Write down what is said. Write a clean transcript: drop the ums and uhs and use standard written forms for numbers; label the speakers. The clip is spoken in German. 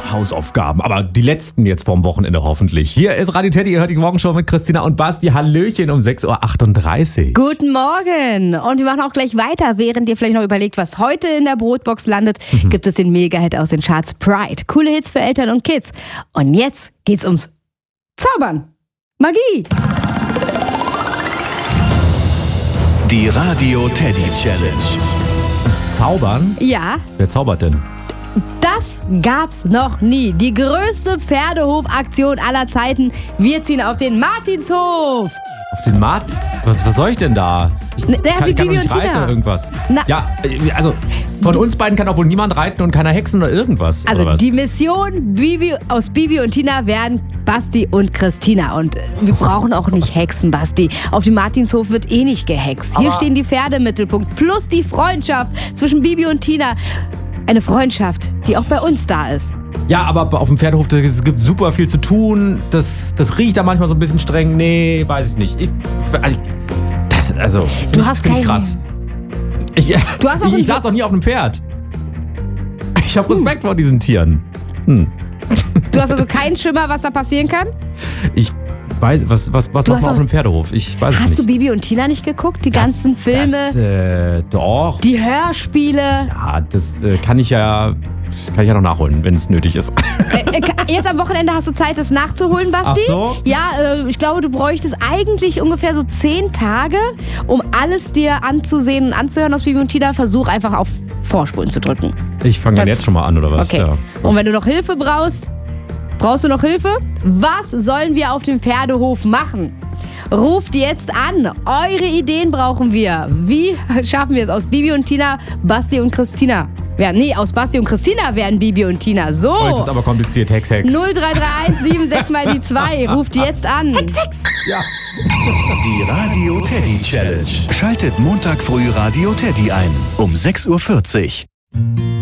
Speaker 1: Hausaufgaben, aber die letzten jetzt vorm Wochenende hoffentlich. Hier ist Radio Teddy, ihr hört die Morgenshow mit Christina und Basti. Hallöchen um 6.38 Uhr.
Speaker 2: Guten Morgen. Und wir machen auch gleich weiter, während ihr vielleicht noch überlegt, was heute in der Brotbox landet, gibt es den Mega-Hit aus den Charts Pride. Coole Hits für Eltern und Kids. Und jetzt geht's ums Zaubern. Magie.
Speaker 3: Die Radio Teddy Challenge.
Speaker 1: Das Zaubern?
Speaker 2: Ja,
Speaker 1: Wer zaubert denn?
Speaker 2: das gab's noch nie. Die größte Pferdehofaktion aller Zeiten. Wir ziehen auf den Martinshof.
Speaker 1: Auf den Markt? Was soll ich denn da? Ich
Speaker 2: Der
Speaker 1: kann
Speaker 2: wie
Speaker 1: doch
Speaker 2: Bibi
Speaker 1: nicht
Speaker 2: und
Speaker 1: reiten
Speaker 2: Tina.
Speaker 1: oder irgendwas.
Speaker 2: Na.
Speaker 1: Ja, also von uns beiden kann auch wohl niemand reiten und keiner hexen oder irgendwas.
Speaker 2: Also
Speaker 1: oder was?
Speaker 2: die Mission aus Bibi und Tina werden Basti und Christina. Und wir brauchen auch nicht hexen, Basti. Auf dem Martinshof wird eh nicht gehext. Hier stehen die Pferde im Mittelpunkt. Plus die Freundschaft zwischen Bibi und Tina. Eine Freundschaft, die auch bei uns da ist.
Speaker 1: Ja, aber auf dem Pferdehof, es gibt super viel zu tun. Das riecht da manchmal so ein bisschen streng. Nee, weiß ich nicht.
Speaker 2: Du hast
Speaker 1: finde ich
Speaker 2: keinen-
Speaker 1: krass.
Speaker 2: Du hast auch
Speaker 1: Ich saß auch nie auf einem Pferd. Ich habe Respekt vor diesen Tieren.
Speaker 2: Du hast also keinen Schimmer, was da passieren kann?
Speaker 1: Ich weiß, was macht man
Speaker 2: hast
Speaker 1: auf
Speaker 2: auch-
Speaker 1: einem Pferdehof? Ich weiß es
Speaker 2: Hast
Speaker 1: nicht.
Speaker 2: du Bibi und Tina nicht geguckt? Die ganzen Filme,
Speaker 1: Doch.
Speaker 2: die Hörspiele.
Speaker 1: Ja, das kann ich ja noch nachholen, wenn es nötig ist.
Speaker 2: Jetzt am Wochenende hast du Zeit, das nachzuholen, Basti?
Speaker 1: Ach so?
Speaker 2: Ja, ich glaube, du bräuchtest eigentlich ungefähr so 10 Tage, um alles dir anzusehen und anzuhören aus Bibi und Tina. Versuch einfach auf Vorspulen zu drücken.
Speaker 1: Ich fange dann jetzt schon mal an, oder was?
Speaker 2: Okay.
Speaker 1: Ja.
Speaker 2: Und wenn du noch Hilfe brauchst du noch Hilfe? Was sollen wir auf dem Pferdehof machen? Ruft jetzt an. Eure Ideen brauchen wir. Wie schaffen wir es aus Bibi und Tina, Basti und Christina? Aus Basti und Christina werden Bibi und Tina. So.
Speaker 1: Oh, jetzt ist aber kompliziert. Hex.
Speaker 2: 0331 76 mal die 2. Ruft jetzt an. Hex.
Speaker 1: Ja.
Speaker 3: Die Radio Teddy Challenge. Schaltet Montag früh Radio Teddy ein um 6.40 Uhr.